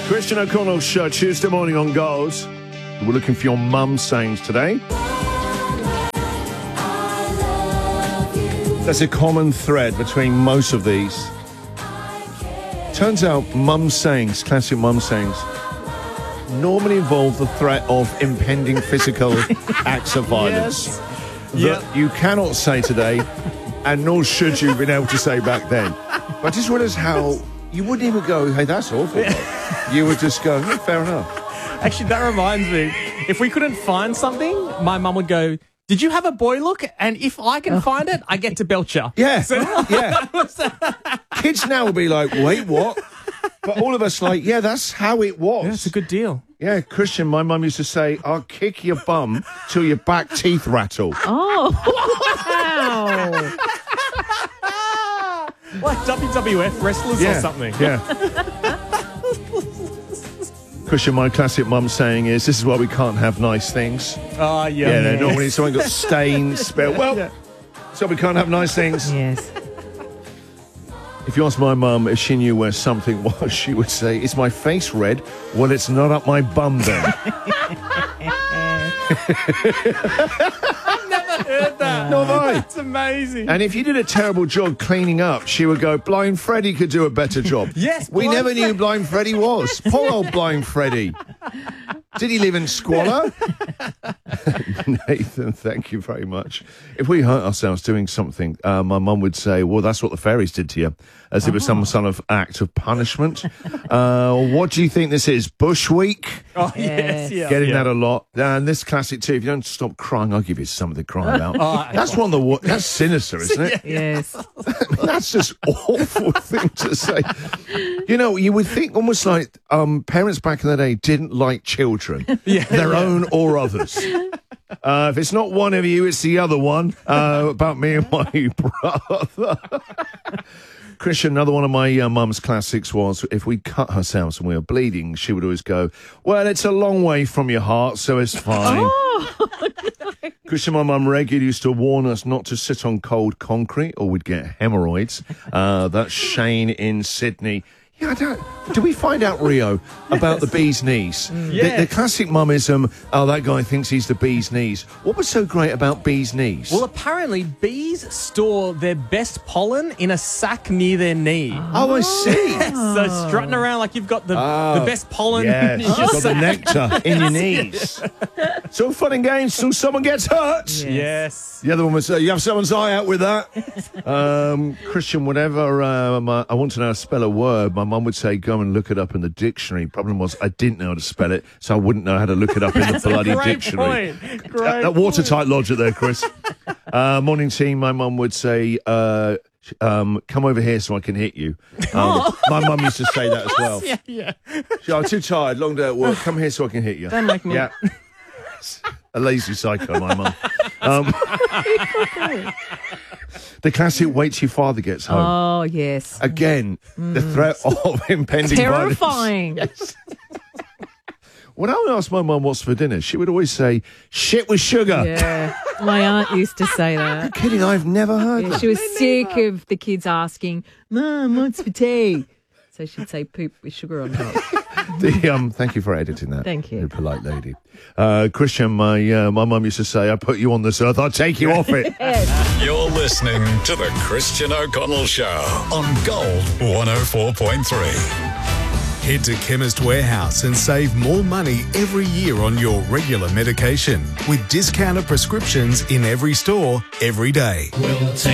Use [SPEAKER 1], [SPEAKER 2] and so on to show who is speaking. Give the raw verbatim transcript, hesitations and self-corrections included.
[SPEAKER 1] Christian O'Connell Show, Tuesday morning on Goals. We're looking for your mum sayings today. There's a common thread between most of these. Turns out mum sayings, classic mum sayings, normally involve the threat of impending physical acts of violence.
[SPEAKER 2] Yes.
[SPEAKER 1] That
[SPEAKER 2] Yep.
[SPEAKER 1] you cannot say today, and nor should you have been able to say back then. But I just realised how you wouldn't even go, hey, that's awful. You would just go, "Hmm, fair enough."
[SPEAKER 2] Actually, that reminds me. If we couldn't find something, my mum would go, "Did you have a boy look? And if I can find it, I get to belch you."
[SPEAKER 1] Yeah,
[SPEAKER 2] So-
[SPEAKER 1] yeah. Kids now will be like, wait, what? But all of us like, yeah, that's how it was.
[SPEAKER 2] Yeah, it's a good deal.
[SPEAKER 1] Yeah, Christian, my mum used to say, I'll kick your bum till your back teeth rattle.
[SPEAKER 3] Oh, wow.
[SPEAKER 2] Like W W F wrestlers
[SPEAKER 1] Yeah,
[SPEAKER 2] or something.
[SPEAKER 1] yeah. Christian, my classic mum saying is, this is why we can't have nice things.
[SPEAKER 2] Oh, yeah.
[SPEAKER 1] Yeah, no, normally someone got stains, spilled. Well,
[SPEAKER 2] Yeah.
[SPEAKER 1] so we can't have nice things.
[SPEAKER 3] Yes.
[SPEAKER 1] If you ask my mum if she knew where something was, she would say, is my face red? Well, it's not up my bum then.
[SPEAKER 2] Heard that.
[SPEAKER 1] Nor have I.
[SPEAKER 2] That's amazing.
[SPEAKER 1] And if you did a terrible job cleaning up, she would go, Blind Freddie could do a better job.
[SPEAKER 2] Yes,
[SPEAKER 1] We
[SPEAKER 2] Blind
[SPEAKER 1] never
[SPEAKER 2] Fre-
[SPEAKER 1] knew Blind Freddie was. Poor old Blind Freddie. Did he live in squalor? Nathan, thank you very much. If we hurt ourselves doing something, uh, my mum would say, well, that's what the fairies did to you, as it was some sort of act of punishment. Uh, what do you think this is? Bush Week?
[SPEAKER 2] Oh, yes, yeah.
[SPEAKER 1] Getting
[SPEAKER 2] yeah.
[SPEAKER 1] that a lot. And this classic too, if you don't stop crying, I'll give you something to cry about.
[SPEAKER 2] Oh,
[SPEAKER 1] That's one of the, wo- that's sinister, isn't it?
[SPEAKER 3] Yes.
[SPEAKER 1] That's just awful thing to say. You know, you would think almost like um, parents back in the day didn't like children,
[SPEAKER 2] Yeah.
[SPEAKER 1] their own or others. Uh, if it's not one of you, it's the other one. Uh, about me and my brother. Christian, another one of my uh, mum's classics was, if we cut ourselves and we were bleeding, she would always go, well, it's a long way from your heart, so it's fine.
[SPEAKER 3] Oh,
[SPEAKER 1] Christian, my mum regularly used to warn us not to sit on cold concrete or we'd get hemorrhoids. Uh, that's Shane in Sydney. Yeah, I don't... Did we find out, Rio, about the bee's knees? The,
[SPEAKER 2] Yes.
[SPEAKER 1] the classic mummism, oh, that guy thinks he's the bee's knees. What was so great about bee's knees?
[SPEAKER 2] Well, apparently, bees store their best pollen in a sack near their knee.
[SPEAKER 1] oh, I see.
[SPEAKER 2] So strutting around like you've got the,
[SPEAKER 1] Oh,
[SPEAKER 2] the best pollen.
[SPEAKER 1] Yes,
[SPEAKER 2] in
[SPEAKER 1] you've
[SPEAKER 2] your
[SPEAKER 1] got the
[SPEAKER 2] sack.
[SPEAKER 1] nectar in your knees. So fun and games till someone gets hurt.
[SPEAKER 2] Yes.
[SPEAKER 1] The other one was, uh, you have someone's eye out with that. Um, Christian, whenever um, I, I want to know how to spell a word, my mum would say, go and look it up in the dictionary. Problem was, I didn't know how to spell it, so I wouldn't know how to look it up in the bloody
[SPEAKER 2] Great
[SPEAKER 1] dictionary.
[SPEAKER 2] point.
[SPEAKER 1] That,
[SPEAKER 2] Great
[SPEAKER 1] that watertight logic there, Chris. uh, morning team, my mum would say, uh, um, come over here so I can hit you. Um, my mum used to say that as well.
[SPEAKER 2] Yeah, yeah.
[SPEAKER 1] She, I'm too tired, long day at work. Come here so I can hit you.
[SPEAKER 3] don't make me.
[SPEAKER 1] Yeah. A lazy psycho, my mum. Um, the classic wait till your father gets home.
[SPEAKER 3] Oh, yes.
[SPEAKER 1] Again, the threat of impending violence.
[SPEAKER 3] Terrifying.
[SPEAKER 1] When I would ask my mum what's for dinner, she would always say, shit with sugar.
[SPEAKER 3] Yeah. My aunt used to say that.
[SPEAKER 1] Kidding, I've never heard
[SPEAKER 3] Yeah,
[SPEAKER 1] that.
[SPEAKER 3] she was sick of the kids asking, Mum, what's for tea? So she'd say poop with sugar on top.
[SPEAKER 1] The, um, thank you for editing that.
[SPEAKER 3] Thank you.
[SPEAKER 1] You polite lady. Uh, Christian, my uh, my mum used to say, I put you on this earth, I'll take you off it.
[SPEAKER 4] You're listening to the Christian O'Connell Show on Gold one oh four point three.
[SPEAKER 5] Head to Chemist Warehouse and save more money every year on your regular medication with discounted prescriptions in every store every day.
[SPEAKER 6] We'll take